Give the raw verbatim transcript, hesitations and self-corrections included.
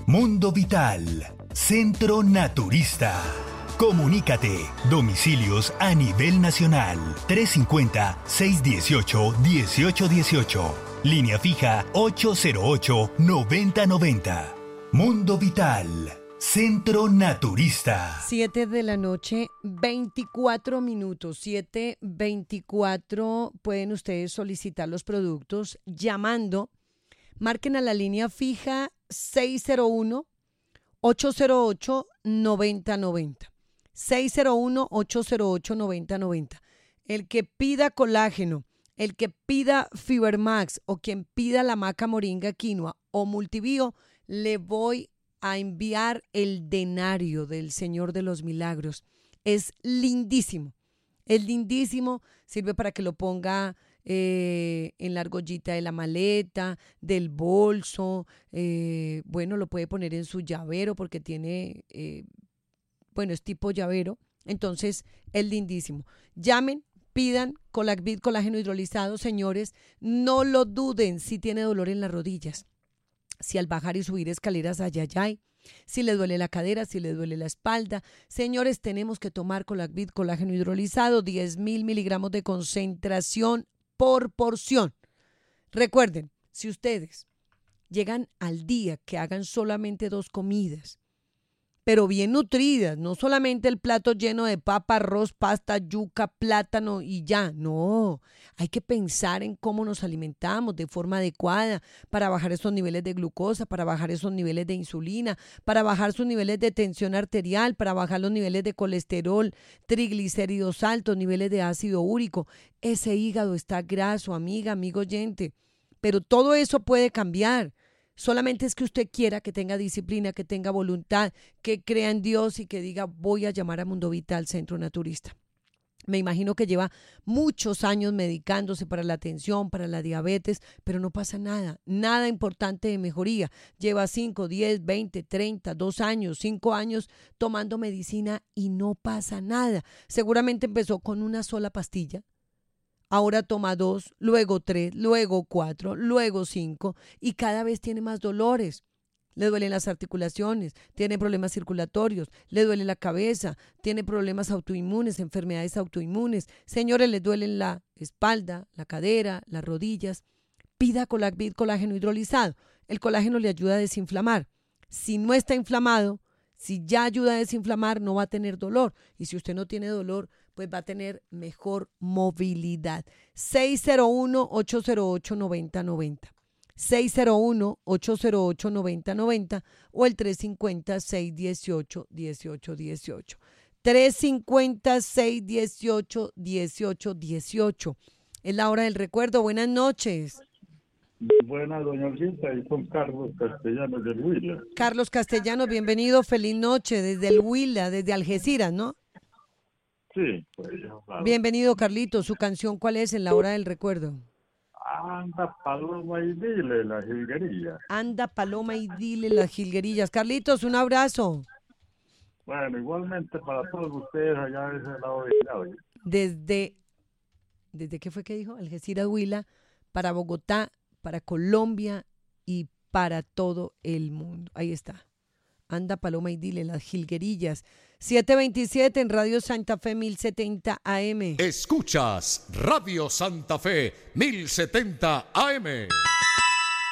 Mundo Vital, Centro Naturista. Comunícate, domicilios a nivel nacional, trescientos cincuenta, seiscientos dieciocho, dieciocho dieciocho. Línea fija ocho cero ocho, noventa noventa. Mundo Vital, Centro Naturista. siete de la noche, veinticuatro minutos. siete veinticuatro. Pueden ustedes solicitar los productos llamando. Marquen a la línea fija seis cero uno, ocho cero ocho, noventa noventa. seis cero uno, ocho cero ocho, noventa noventa. El que pida colágeno, el que pida Fibermax o quien pida la maca moringa quinoa o multibio, le voy a enviar el denario del Señor de los Milagros. Es lindísimo, es lindísimo, sirve para que lo ponga eh, en la argollita de la maleta, del bolso, eh, bueno, lo puede poner en su llavero porque tiene, eh, bueno, es tipo llavero, entonces es lindísimo. Llamen, pidan Colacvid, colágeno hidrolizado, señores, no lo duden si tiene dolor en las rodillas. Si al bajar y subir escaleras, ayayay, si le duele la cadera, si le duele la espalda. Señores, tenemos que tomar Colacvid, colágeno hidrolizado, diez mil miligramos de concentración por porción. Recuerden, si ustedes llegan al día que hagan solamente dos comidas, pero bien nutridas, no solamente el plato lleno de papa, arroz, pasta, yuca, plátano y ya, no, hay que pensar en cómo nos alimentamos de forma adecuada para bajar esos niveles de glucosa, para bajar esos niveles de insulina, para bajar sus niveles de tensión arterial, para bajar los niveles de colesterol, triglicéridos altos, niveles de ácido úrico. Ese hígado está graso, amiga, amigo oyente, pero todo eso puede cambiar. Solamente es que usted quiera, que tenga disciplina, que tenga voluntad, que crea en Dios y que diga, voy a llamar a Mundo Vital Centro Naturista. Me imagino que lleva muchos años medicándose para la tensión, para la diabetes, pero no pasa nada, nada importante de mejoría. Lleva cinco, diez, veinte, treinta, dos años, cinco años tomando medicina y no pasa nada. Seguramente empezó con una sola pastilla. Ahora toma dos, luego tres, luego cuatro, luego cinco y cada vez tiene más dolores. Le duelen las articulaciones, tiene problemas circulatorios, le duele la cabeza, tiene problemas autoinmunes, enfermedades autoinmunes. Señores, le duelen la espalda, la cadera, las rodillas. Pida Colacvid, colágeno hidrolizado. El colágeno le ayuda a desinflamar. Si no está inflamado, si ya ayuda a desinflamar, no va a tener dolor. Y si usted no tiene dolor, pues va a tener mejor movilidad. seis cero uno, ocho cero ocho, noventa noventa. seis cero uno, ocho cero ocho, noventa noventa o el trescientos cincuenta, seiscientos dieciocho, dieciocho dieciocho. trescientos cincuenta, seiscientos dieciocho, dieciocho dieciocho. Es la hora del recuerdo. Buenas noches. Buenas, doña Olguita, y con Carlos Castellanos del Huila. Carlos Castellanos, bienvenido, feliz noche desde el Huila, desde Algeciras, ¿no? Sí, pues claro. Bienvenido, Carlito. ¿Su canción cuál es en la hora del recuerdo? Anda, paloma y dile la jilguerilla. Anda, paloma y dile las jilguerillas. Carlitos, un abrazo. Bueno, igualmente para todos ustedes allá de ese lado de Italia. Desde, ¿desde qué fue que dijo? Algeciras, Huila, para Bogotá, para Colombia y para todo el mundo. Ahí está. Anda, paloma y dile las jilguerillas. siete veintisiete en Radio Santa Fe mil setenta A M. Escuchas Radio Santa Fe mil setenta A M.